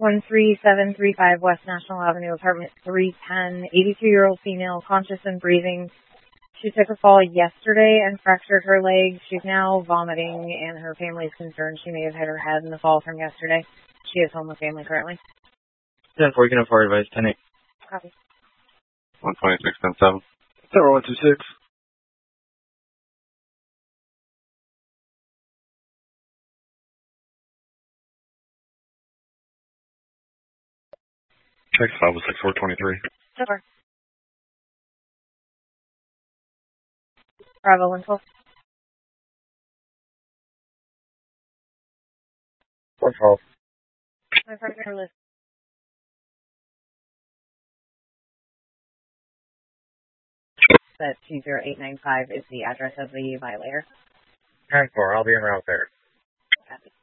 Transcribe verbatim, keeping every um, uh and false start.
one three seven three five West National Avenue, apartment three ten, eighty-two-year-old female, conscious and breathing. She took a fall yesterday and fractured her leg. She's now vomiting, and her family is concerned she may have hit her head in the fall from yesterday. She is home with family currently. ten four, you can have four advice, ten eight. Copy. one twenty-six, ten seven. Tower one two six. Check five oh six, four twenty-three. So far. Bravo one twelve. four twelve. My partner list. That two zero eight nine five is the address of the violator. ten four, I'll be en route there. Copy.